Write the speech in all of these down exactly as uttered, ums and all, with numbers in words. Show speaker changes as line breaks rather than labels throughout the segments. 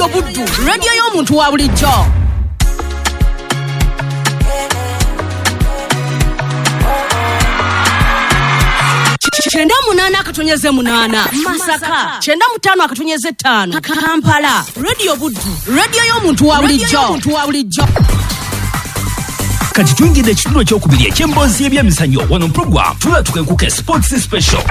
Buddu, radio y'omuntu wa bulijjo. Chenda munana akatonyeze munana Masaka chenda mutano akatonyeze tano Kampala radio Buddu radio y'omuntu wa bulijjo omuntu wa bulijjo.
Kati twingide ekitundu ekyokubiri eky'emboozi y'ebyemizannyo wano program tula tukenkuke sports special.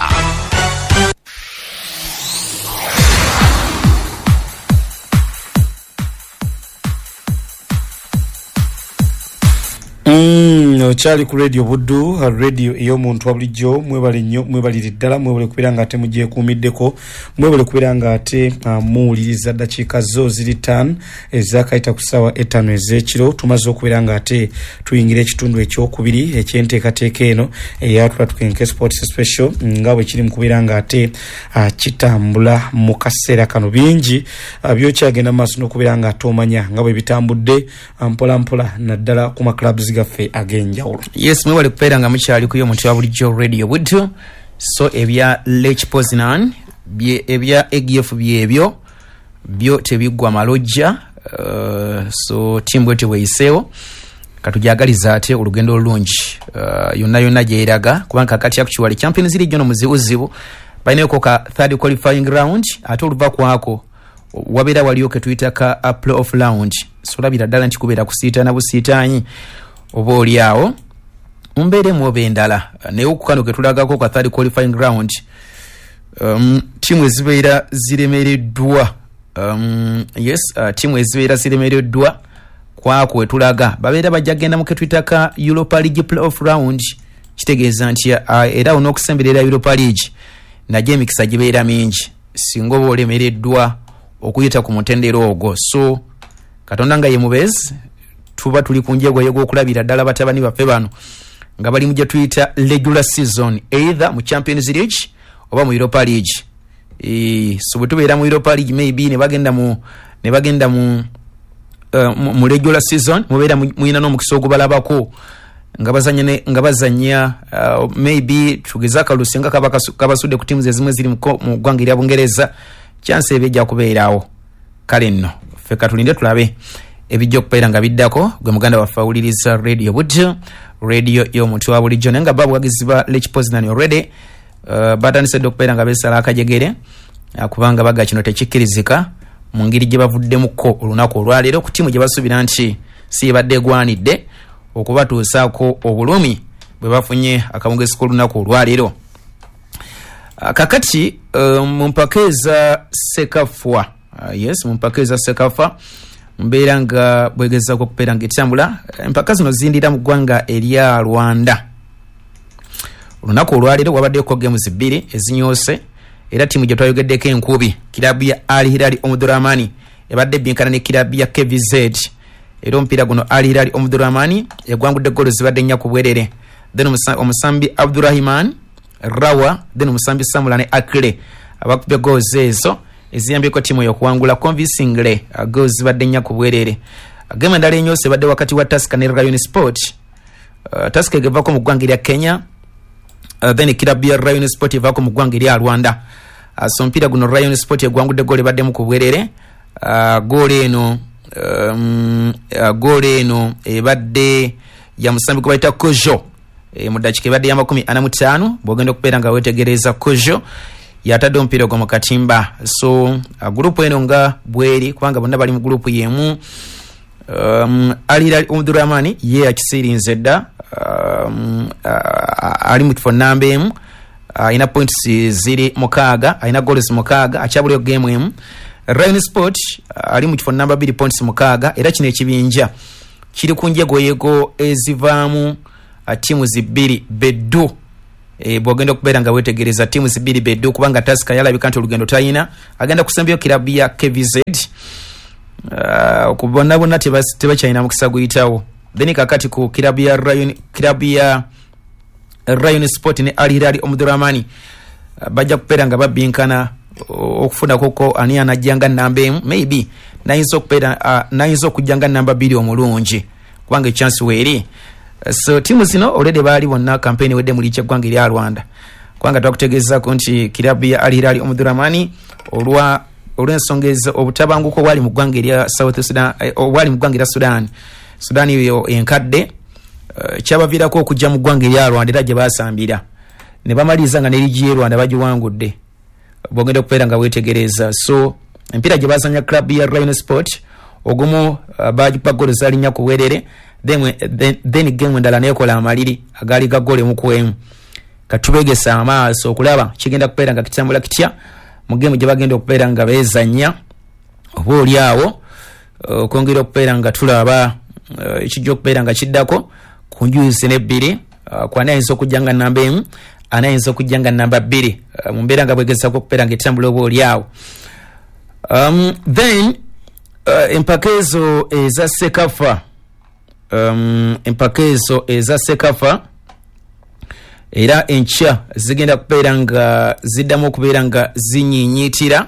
Mm, ochali ku radio Buddu, radio ey'omuntu wa bulijjo. Mwebale nnyo, mwebalire ddala, mwebale kubira nga ate mujje kuumiddeko, mwebale kubira nga ate uh, muwuliriza dakiika zo ziri ttaano ezakayita ku ssaawa ettaano ez'ekiro. Tumaze okubira nga ate tuyingira ekitundu ekyokubiri eky'enteekateeka eno eyatula tukenke sports special nga bwe kiri mu kubira nga ate uh, kitambula mu kaseera kano. Bingi uh, byokyagenda mu maaso n'okubira nga ate omanya nga bwe bitambudde mpola mpola naddala ku maclubs gaffe agenjawulo.
Yes, mwebale kubeera nga mukyali ku y'omuntu wa bulijjo radio Buddu. So ebya Lech Poznan bye ebya A G F byebyo byo tebiggwa malojja. Uh, so timu ete weyiseewo katujagaliza ate olugendo olungi uh, yonna yonna gyeraga kubanga kakati actually Champions League jono muzibuzibu baineko ka third qualifying round ate oluva kwako wabeera waliyo ke tuyita ka a playoff round. So labira ddala nti kubeera kusiitaana busiitaanyi oba oliawo mbeere mu obendala naye okukano ke tulagako ka third qualifying round um, timu ezibeera ziremereddwa um, yes uh, timu ezibeera ziremereddwa kwako wetulaga babeera bajja genda mu ke tuyita ka Europa League playoff round. Kitegeeza nti uh, era onookusemberera Europa League najja emikisa gibeera mingi singa oba olemereddwa okuyita ku mutendero ogwo. So Katonda nga ye mubezi tuba tuli kunjegwa yego okulabira ddala batabani baffe bano nga bali mu gye tuyita regular season either mu Champions League oba mu Europa League. E, so bwe tubeera mu Europa League maybe ne bagenda mu ne bagenda mu uh, mu, mu regular season mubeera muyina n'omukisa ogubalabako nga bazanya ne nga bazanya uh, maybe tugeza kalusenga kabasudde ku teams ezimwe ziri mu ggwanga erya Bungereza chance ebejja kubeerawo. Kale nno ffe katulinde tulabe ebijja okubeera nga biddako gwe muganda waffe awuliriza radio Buddu radio y'omuntu wa bulijjo naye nga babuwagizi ba Lech Poznan already uh, batandise okubeera nga beesala akajegere uh, kubanga baga kino tekikkirizika mu ngeri gye bavuddemuko olunaku olwaleero ku tiimu gye basuubira nti si ebadde egwanidde okubatuusaako obulumi bwe bafunye akawungezi k'olunaku olwaleero. Uh, kakati uh, mu mpaka eza Sekafa uh, yes mu mpaka eza Sekafa mbeera nga bwegezaako okubeera nga etambula empaka zino zindira mu ggwanga erya Rwanda. Olunaku olwaleero wabaddeko games bbiri ezinyoose era tiimu gye twayogeddeko enkubi kirabu ya Al Hilal Omdurman ebadde binkana ne kirabu ya K V Z era omupiira guno Al Hilal Omdurman egwangudde goolo zibadde nnya ku bwerere. Then omusambi Abdurrahman Rawa then omusambi Samula ne Akle abakubye goals ezo eziyambyeko tiimu y'okuwangula convincingly uh, goals zibadde nnya ku bwerere. Game endala enyoose badde wakati wa Tusker ne Rayon Sport. Uh, Tusker evaako mu ggwanga erya Kenya uh, then kirabu ya Rayon Sport evaako mu ggwanga erya Rwanda. Uh, so omupiira guno Rayon Sport egwangudde goal ebaddemu ku bwerere. Uh, goal eno um, uh, goal eno ebadde ya musambi gwe bayita Kojo e, mu ddakiika ebadde ya makumi ana mu ttaano bw'ogenda okubeera nga weetegereza Kojo yatadde omupiira gwa mu katimba. So uh, gurupu eno nga bweri kubanga bonna bali mu gurupu yemu. um, Al Hilal Omdurman ye akisirinze dda um, uh, ali mu kifo namba emu alina uh, points ziri mukaaga alina goals mukaaga akyabuliyo game emu. Rayon Sport uh, ali mu kifo namba bbiri points mukaaga era kino ekibinja kiri ku njego yego ezivaamu uh, tiimu zibbiri beddu. E, bwogenda okubeera nga weetegereza tiimu zibiri beddu kubanga Tusker yalabika nti olugendo talina agenda kusembyo kirabu ya K V Z uh, kubona bonna tebakyalina mukisa guyitawo. Then kakati ku kirabu ya Rayon kirabu ya Rayon Sport ne Al Hilal Omdurman uh, bajja kubeera nga babinkana okufuna koko ani anajjanga namba emu maybe nayinza okubeera uh, nayinza okujjanga namba bbiri omulungi kubanga chance weeri. So timu zino already bali bonna campaign wedde muri kye ggwanga erya Rwanda kubanga twakutegeeza ko nti kirabu ya Al Hilal Omdurman olwa olw'ensonga ezo obutabanguko bwali mu ggwanga erya South Sudan obwali mu ggwanga erya Sudan Sudan yo enkadde uh, kyabaviirako okujja mu ggwanga erya Rwanda era gye baasambira ne bamaliriza nga ne ligi y'e Rwanda bagiwangudde bwogenda okubeera nga weetegereza so empira gye baasanya club ya Rhino Sport ogumu uh, bagipa golo zaali nnya ku bwerere then, then, then game endala neekola amaliri agaali ga golo emu ku emu katubegesa amaaso okulaba kigenda kubeera nga kitambula kitya mu game gye bagenda okubeera nga beezanya oba oli awo okwongera okubeera nga tulaba ekijja okubeera nga kiddako ku njuyi n'ebbiri ku ani ayinza okujja nga namba emu ani ayinza okujja nga namba bbiri mu mbeera nga bwegezako okubeera nga etambula oba oli awo um, then uh, empaka ezo eza sekafa um, empaka ezo eza sekafa era enkya zigenda kubeera nga ziddamu okubeera nga zinyiinyiitira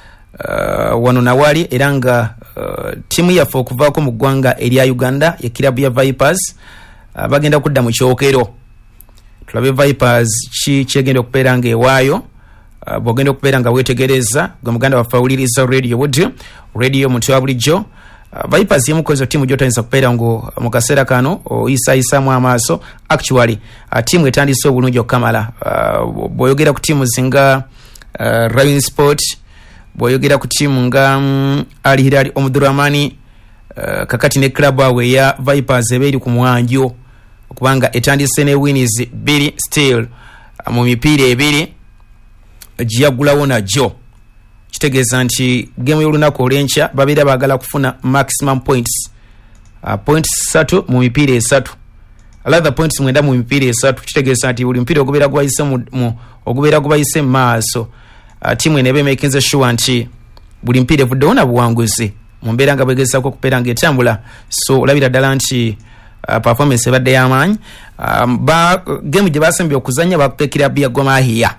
uh, wano nawali era nga uh, tiimu yaffe okuvaako mu ggwanga erya Uganda ye kirabu ya Vipers uh, bagenda kudda mu kyokero tulabe Vipers ki kyegenda okubeera nga ewaayo uh, bwogenda okubeera nga weetegereza gwe muganda waffe awuliriza radio wood radio muntu wa bulijjo Uh, Vipers yemu kwezo timu gyotayinza kubeera ngo mu kaseera kano oyisaayisaamu amaaso actually uh, timu etandise obulungi okukamala uh, bw'oyogera ku timu zinga uh, Rhino Sport bw'oyogera ku timu nga um, Al Hilal Omdurman uh, kakati ne club awe ya Vipers eba eri ku mwanjo okubanga etandise ne wins bbiri still uh, mu mipiira ebiri gyagulawo najjo kitegeeza nti game y'olunaku olw'enkya babeera baagala kufuna maximum points uh, points satu mu mipiira esatu alatha points mwenda mu mipiira esatu kitegeeza nti buli mupiira ogubeera gubayise mu ogubeera gubayise mu maaso uh, tiimu eno eba emekinze sure nti buli mupiira evuddewo na buwanguzi mu mbeera nga bwegezaako okubeera ng'etambula so olabira ddala nti uh, performance ebadde y'amaanyi um, ba, game gye basembye okuzannya bakupa ekirabu ya Gor Mahia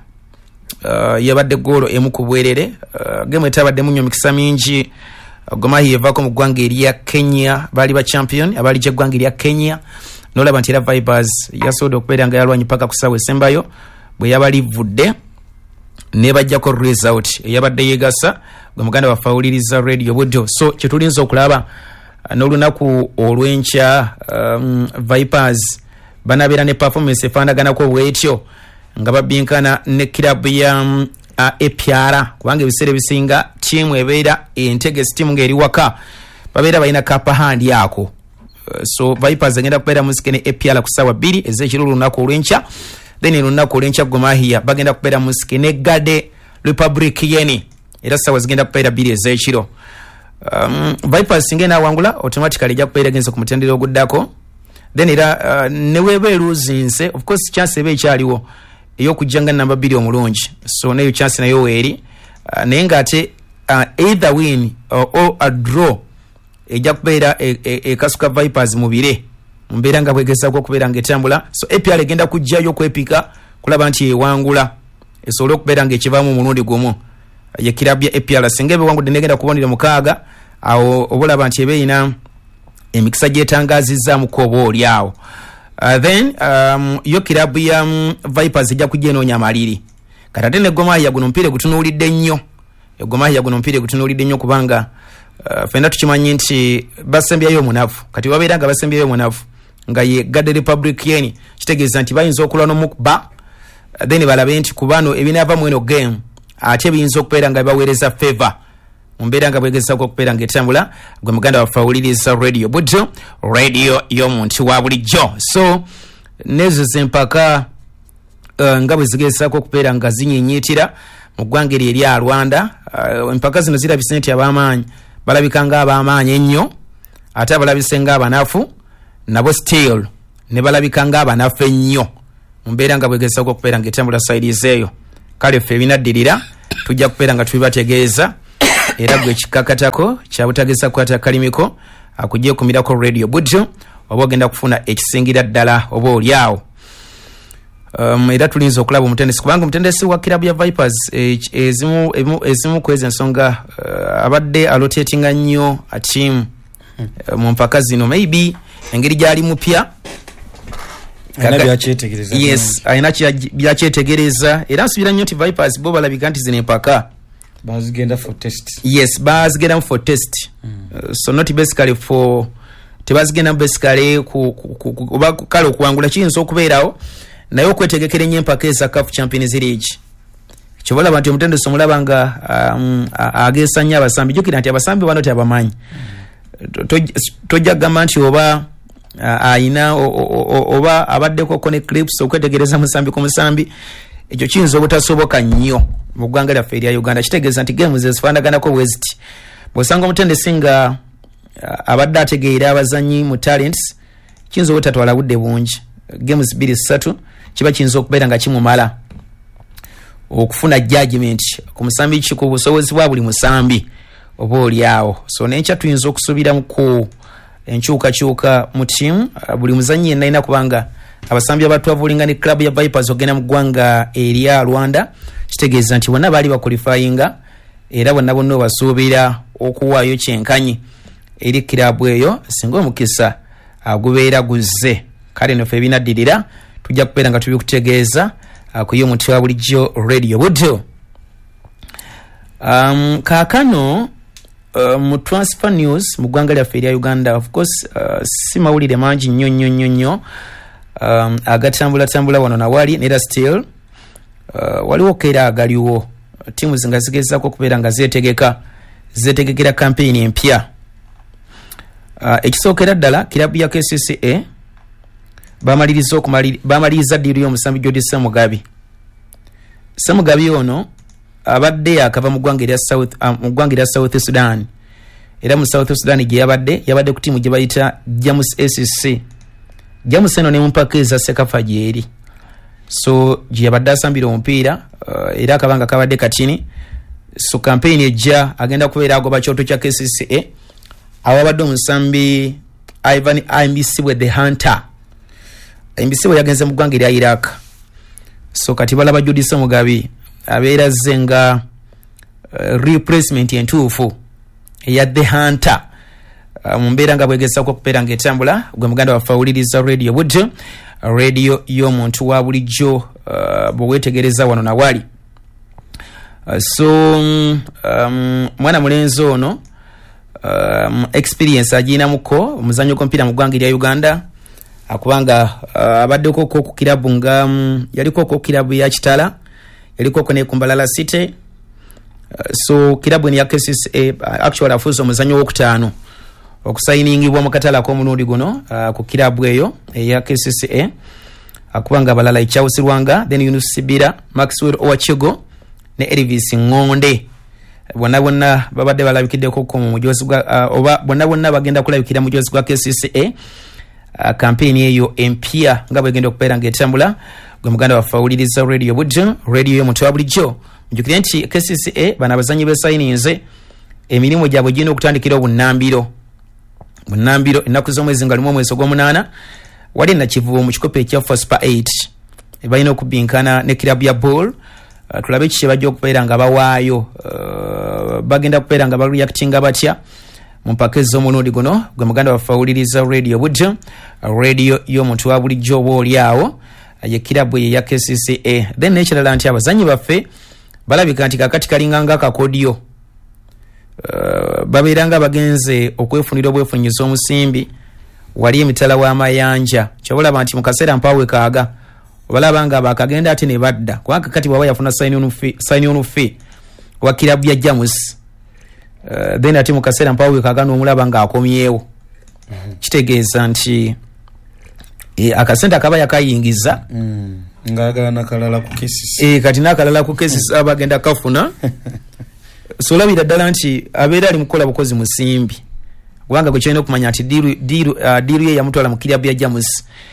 Uh, yabadde golo emu ku bwerere uh, game etabaddemu nnyo mikisa mingi uh, Gor Mahia evaako mu ggwanga erya Kenya baali ba champion abaali gy'eggwanga erya Kenya n'olaba nti era Vipers yasobodde okubeera nga yalwanyi paka ku ssaawa esembayo bwe yaba livudde ne bajjako result eyabadde yeegasa gwe muganda waffe awuliriza radio buddo so kye tulinza okulaba uh, n'olunaku olw'enkya um, Vipers banabeera ne performance efaanaganako bwetyo nga babinkana ne kirabu ya um, uh, A P R kubanga ebiseera ebisinga tiimu ebeera entegesi tiimu ng'eri waka babeera balina kapahandi yako uh, so Vipers agenda kubeera musike ne A P R ku ssaawa bbiri ez'ekiro olunaku olw'enkya then olunaku olw'enkya Gor Mahia bagenda kubeera musike ne Gade Republic yeni era ssaawa zigenda kubeera bbiri ez'ekiro um, Vipers singa enaawangula automatically ejja kubeera egenze ku mutendera oguddako then era uh, ne weeba eruzinze of course chance eba ekyaliwo ey'okujjanga namba bbiri omulungi so neyo chance nayo weeri uh, naye ng'ate uh, either win or, or a draw ejja kubeera ekasuka e, e Vipers mu bire mu mbeera nga bwegezaako okubeera ng'etambula so A P R egenda kujjayo okwepika kulaba nti ewangula esobole okubeera ng'ekivaamu omulundi gumu ye kirabu ya A P R singa ebewangudde negenda kubonera mukaaga awo obalaba nti eba erina emikisa gyetangazizaamuko oba oli awo Uh, then um, yo kirabu ya um, Vipers ejja kujja enoonya amaliri katate ne Gor Mahia guno mupiira gutunuulidde nnyo Gor Mahia guno mupiira gutunuulidde nnyo kubanga uh, fenna tukimanyi nti basembyayo omunafu kati babeera nga basembyayo omunafu nga ye Gade Republic yeni kitegeeza nti bayinza okulwa n'omukuba uh, then balabe nti kubano ebinaava mu eno game ate biyinza okubeera nga baweereza favor mu mbeera nga bwegezaako okubeera ng'etambula gwe muganda waffe awuliriza radio buddo radio y'omuntu wa bulijjo so nezo zempaka uh, nga bwe zigezaako okubeera nga zinyiinyiitira mu ggwanga eryo erya Rwanda uh, empaka zino zirabise nti ab'amaanyi balabika nga ab'amaanyi ennyo ate abalabise nga abanafu nabo still ne balabika nga abanafu ennyo mu mbeera nga bwegezaako okubeera ng'etambula sides eyo kale ffe ebinaddirira tujja kubeera nga tubibategeeza era gwe kikakatako kyabutagesa kukwata kalimiko akujje kumirako radio budjo oba ogenda kufuna ekisingira ddala oba oli awo um, era tulinza okulaba omutendesi kubanga omutendesi wa kirabu ya Vipers ezimu e, ezimu kwezi ensonga uh, abadde alotetinga nnyo a team uh, mu mpaka zino maybe engeri gyali mupya yes ayina byakyetegereza era nsubira nnyo nti Vipers bo balabika nti zino empaka
bazigenda for test.
Yes, bazigenda for test. Mm. Uh, so not basically for tebazigenda basically ku oba kale okuwangula kiyinza okubeerawo naye okwetegekera ennyo empaka eza C A F Champions League. Kibola bantu omutendo somulaba nga um, ageesa nnyo abasambi. Jjukira nti abasambi bano tebamanyi. Mm. Tojja kugamba nti oba ayina oba abaddeko connect clips okwetegereza musambi ku musambi. Ekyo kiyinza obutasoboka nnyo mu ggwanga lyaffe erya Uganda. Kitegeeza nti games ezifaanaganako bweziti. Bw'osanga omutendesi nga abadde ategeera abazanyi mu talents kiyinza obutatwala budde bungi. Games bbiri ssatu kiba kiyinza okubeera nga kimumala okufuna judgment ku musambi ki ku busobozi bwa buli musambi oba oliawo. So n'enkya tuyinza okusuubiramu ku enkyukakyuka mu tiimu. Buli muzanyi yenna alina kubanga abasambi abatwavulinga ne club ya Vipers ogenda mu ggwanga erya Rwanda. Kitegeeza nti bonna baali bakwalifyinga era bonna bonna basuubira okuwaayo kyenkanyi eri club eyo singa omukisa agubeera guzze. Kale naffe ebinaddirira tujja kubeera nga tubikutegeeza ku yo muti wa bulijjo Radio Budu. Um, kaakano uh, mu transfer news mu ggwanga lyaffe erya Uganda, of course uh, si mawulire mangi nnyo nnyo nnyo nnyo um, agatambula tambula wano nawali nera still uh, waliwo keera agaliwo tiimu zinga zigezaako okubeera nga zeetegeka zeetegekera kampeyini empya. Uh, ekisookera ddala kirabu ya K C C A bamaliriza okumaliriza bamaliriza ddiiru y'omusambi Jody Semugabi. Semugabi ono abadde akava mu ggwanga erya South um, mu ggwanga erya South Sudan era mu South Sudan gye yabadde yabadde ku tiimu gye bayita Jamus S C. Jamus eno ne mumpaka eza Sekafa gyeri. So gye yabadde asambira omupiira uh, era akabanga kabadde katini. So campaign ejja agenda kubeera agoba kyoto kya K C C A awabadde omusambi Ivan Imbisibwe the Hunter. Imbisibwe yagenze mu ggwanga erya Iraq. So kati balaba Jody Semugabi abeera zenga uh, replacement entuufu eya the Hunter. Uh, mu mbeera nga bwegezaako okubeera ng'etambula gwe muganda waffe awuliriza Radio Budu, radio y'omuntu wa bulijjo uh, bwe weetegereza wano nawali. Uh, so um, mwana mulenzi ono um, experience aginamuko omuzannyo gw'omupiira mu ggwanga erya Uganda akubanga uh, abaddeko ko ku kirabu nga um, yaliko ko kirabu ya Kitala yaliko ko ne Kumbalala City. Uh, so kirabu ni ya K C C A uh, actually afuza omuzannyo w'okutaano okusayiningibwa mu katala k'omulundi guno uh, ku kirabu eyo eya K C C A akubanga abalala ekyawusirwanga then Yunus Sibira, Maxwell Owachego ne Elvis Ngonde bonna bonna babadde balabikiddeko ku mujozi gwa uh, oba bonna bonna bagenda kulabikira mujozi gwa K C C A uh, campaign eyo empya nga bwegenda okubeera ng'etambula. Gwe muganda waffe awuliriza Radio Budu, radio y'omuntu wa bulijjo. Njukire nti K C C A bana abazanyi besayininze emirimu gyabwe girina okutandikira obunnambiro bunnambiro ennaku z'omwezi nga lumu omwezi ogw'omunaana wali nakivubo mu kikopo ekya Fospa eight balina okubinkana ne kirabu ya Bull. Uh, tulabe kiki bajja okubeera nga bawaayo uh, bagenda kubeera nga bareactinga batya mu mpaka ez'omulundi guno. Gwe muganda waffe awuliriza Radio Budu, radio y'omuntu wa bulijjo oba oliawo ye kirabu ye ya K C C A. Then nekirala nti abazanyi baffe balabika nti kakati kalinganga akakodyo uh, babeeranga bagenze okwefunira obwefunyiza omusimbi wali emitala w'amayanja. Kyobulaba nti mu kaseera mpawe kaaga obalaba nga bakagenda ate ne badda kubanga kati bwaba yafuna sign on fee wa kirabu ya Jamus uh, then ate mu kaseera mpawe kaaga n'omulaba nga akomyewo. Mm-hmm. Kitegeeza nti e, akasente akaba yakayingiza
mm. ngagala nakalala ku cases
e, kati nakalala ku cases abagenda kafuna. So labira ddala nti abeera ali mukola bukozi musimbi kubanga gwe kyalina okumanya nti diru, diru, uh, diru ye yamutwala mu kirabu ya Jamus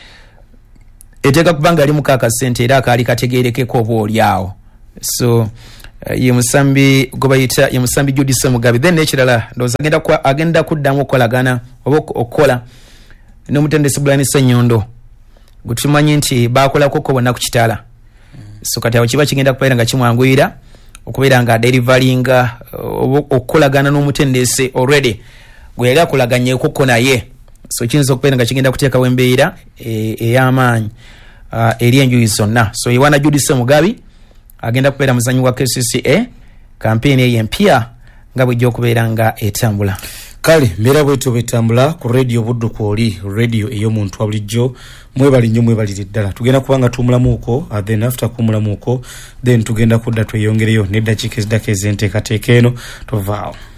eteeka kubanga ali mukaka sente era akaali kategeerekeko oba oliawo. So uh, ye musambi gwe bayita ye musambi Jody Semugabi. Then nekirala ndowooza agenda, agenda kuddamu okukolagana oba okukola n'omutendesi Brian Ssenyondo gwe tumanyi nti baakolakoko bonna ku Kitala. So kati awo kiba kigenda kubeera nga kimwanguyira okubeera nga delivaringa uh, okukolagana n'omutendesi already gwe yali akolaganyekoko naye. So kiyinza okubeera nga kigenda kuteekawo embeera ey'amaanyi uh, eri enjuyi zonna. So Iwana Jody Semugabi agenda kubeera muzanyi wa K C C A kampeni eyo empya nga bwejja okubeera nga etambula.
Kale mbeera bwetyo betambula ku radio Buddu kwoli radio ey'omuntu wa bulijjo. Mwebali nnyo mwebalire ddala. Tugenda kubanga tumulamuuko, uh, then after kumulamuuko then tugenda kudda tweyongereyo n'eddakiika eziddako ez'enteekateeka eno tovaawo.